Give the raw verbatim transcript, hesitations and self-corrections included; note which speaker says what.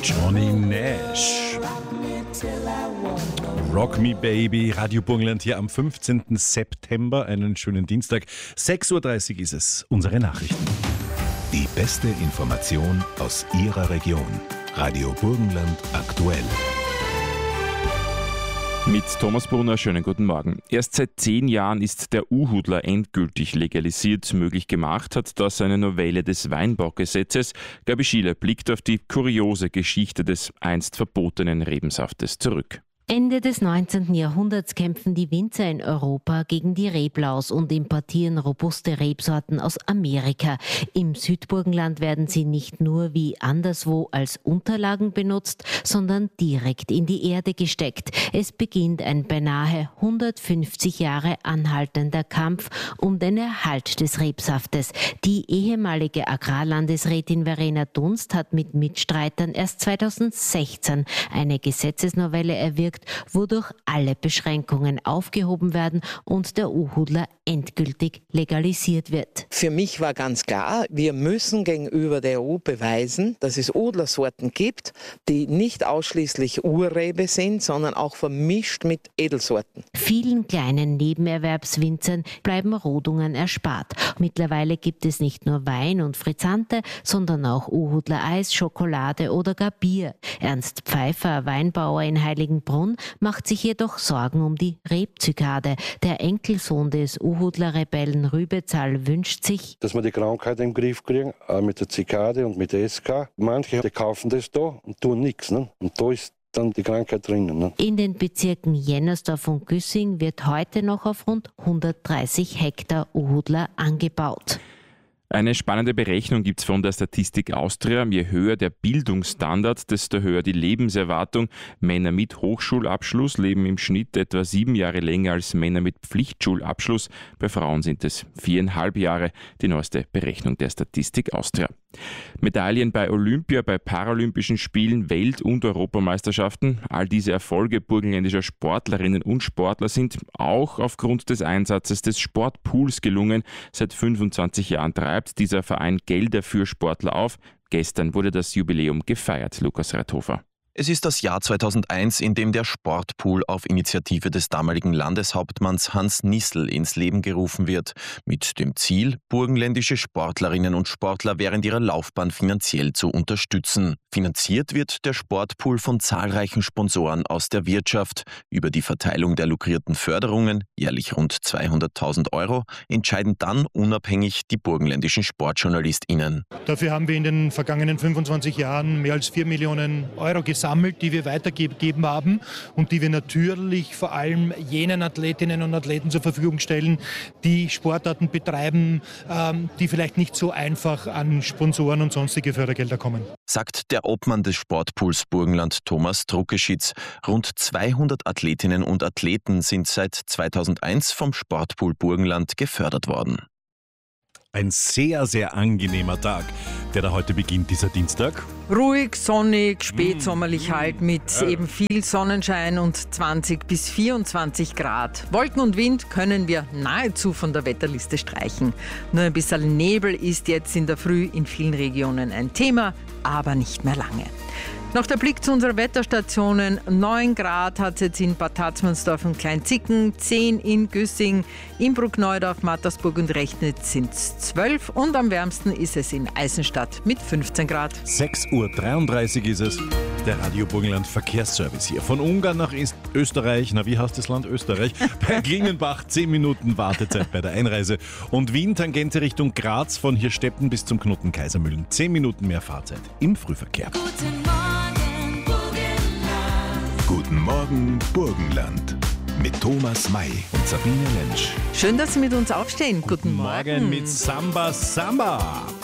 Speaker 1: Johnny Nash. Rock Me Baby, Radio Burgenland hier am fünfzehnten September, einen schönen Dienstag. sechs Uhr dreißig ist es, unsere Nachrichten.
Speaker 2: Die beste Information aus Ihrer Region. Radio Burgenland aktuell.
Speaker 3: Mit Thomas Brunner, schönen guten Morgen. Erst seit zehn Jahren ist der U-Hudler endgültig legalisiert. Möglich gemacht hat das eine Novelle des Weinbaugesetzes. Gabi Schiele blickt auf die kuriose Geschichte des einst verbotenen Rebensaftes zurück.
Speaker 4: Ende des neunzehnten Jahrhunderts kämpfen die Winzer in Europa gegen die Reblaus und importieren robuste Rebsorten aus Amerika. Im Südburgenland werden sie nicht nur wie anderswo als Unterlagen benutzt, sondern direkt in die Erde gesteckt. Es beginnt ein beinahe hundertfünfzig Jahre anhaltender Kampf um den Erhalt des Rebsaftes. Die ehemalige Agrarlandesrätin Verena Dunst hat mit Mitstreitern erst zweitausendsechzehn eine Gesetzesnovelle erwirkt, wodurch alle Beschränkungen aufgehoben werden und der U-Hudler endgültig legalisiert wird.
Speaker 5: Für mich war ganz klar, wir müssen gegenüber der E U beweisen, dass es Udlersorten gibt, die nicht ausschließlich Urrebe sind, sondern auch vermischt mit Edelsorten.
Speaker 4: Vielen kleinen Nebenerwerbswinzern bleiben Rodungen erspart. Mittlerweile gibt es nicht nur Wein und Frizzante, sondern auch U-Hudler Eis, Schokolade oder gar Bier. Ernst Pfeiffer, Weinbauer in Heiligenbrunn, macht sich jedoch Sorgen um die Rebzykade. Der Enkelsohn des U-Hudler-Rebellen Rübezahl wünscht sich,
Speaker 6: dass wir die Krankheit im Griff kriegen, auch mit der Zikade und mit der S K. Manche die kaufen das da und tun nichts. Ne? Und da ist dann die Krankheit drinnen. Ne?
Speaker 4: In den Bezirken Jennersdorf und Güssing wird heute noch auf rund hundertdreißig Hektar U-Hudler angebaut.
Speaker 3: Eine spannende Berechnung gibt es von der Statistik Austria. Je höher der Bildungsstandard, desto höher die Lebenserwartung. Männer mit Hochschulabschluss leben im Schnitt etwa sieben Jahre länger als Männer mit Pflichtschulabschluss. Bei Frauen sind es viereinhalb Jahre, die neueste Berechnung der Statistik Austria. Medaillen bei Olympia, bei Paralympischen Spielen, Welt- und Europameisterschaften. All diese Erfolge burgenländischer Sportlerinnen und Sportler sind auch aufgrund des Einsatzes des Sportpools gelungen. Seit fünfundzwanzig Jahren treibt dieser Verein Gelder für Sportler auf. Gestern wurde das Jubiläum gefeiert, Lukas Reithofer.
Speaker 7: Es ist das Jahr zweitausendeins, in dem der Sportpool auf Initiative des damaligen Landeshauptmanns Hans Nissl ins Leben gerufen wird, mit dem Ziel, burgenländische Sportlerinnen und Sportler während ihrer Laufbahn finanziell zu unterstützen. Finanziert wird der Sportpool von zahlreichen Sponsoren aus der Wirtschaft. Über die Verteilung der lukrierten Förderungen, jährlich rund zweihunderttausend Euro, entscheiden dann unabhängig die burgenländischen SportjournalistInnen.
Speaker 8: Dafür haben wir in den vergangenen fünfundzwanzig Jahren mehr als vier Millionen Euro gesammelt, die wir weitergegeben haben und die wir natürlich vor allem jenen Athletinnen und Athleten zur Verfügung stellen, die Sportarten betreiben, ähm, die vielleicht nicht so einfach an Sponsoren und sonstige Fördergelder kommen.
Speaker 7: Sagt der Obmann des Sportpools Burgenland Thomas Druckeschitz. Rund zweihundert Athletinnen und Athleten sind seit zweitausendeins vom Sportpool Burgenland gefördert worden.
Speaker 1: Ein sehr, sehr angenehmer Tag, der da heute beginnt, dieser Dienstag.
Speaker 9: Ruhig, sonnig, spätsommerlich halt mit ja. eben viel Sonnenschein und zwanzig bis vierundzwanzig Grad. Wolken und Wind können wir nahezu von der Wetterliste streichen. Nur ein bisschen Nebel ist jetzt in der Früh in vielen Regionen ein Thema, aber nicht mehr lange. Noch der Blick zu unseren Wetterstationen. neun Grad hat es jetzt in Bad Tatzmannsdorf und Kleinzicken, zehn in Güssing, Innsbruck, Neudorf, Mattersburg und Rechnitz sind es zwölf und am wärmsten ist es in Eisenstadt mit fünfzehn Grad.
Speaker 1: sechs Uhr dreiunddreißig ist es, der Radio Burgenland Verkehrsservice hier. Von Ungarn nach Österreich, na wie heißt das Land Österreich? Bei Klingenbach zehn Minuten Wartezeit bei der Einreise und Wien Tangente Richtung Graz von Hirsteppen bis zum Knoten Kaisermühlen. zehn Minuten mehr Fahrzeit im Frühverkehr.
Speaker 2: Guten Morgen, Burgenland. Guten Morgen, Burgenland. Mit Thomas May und Sabine Lentsch.
Speaker 9: Schön, dass Sie mit uns aufstehen. Guten Morgen.
Speaker 1: Morgen mit Samba Samba.